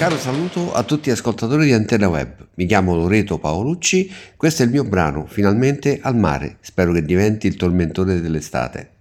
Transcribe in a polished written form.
caro saluto a tutti gli ascoltatori di Antenna Web. Mi chiamo Loreto Paolucci, questo è il mio brano, Finalmente al mare. Spero che diventi il tormentone dell'estate.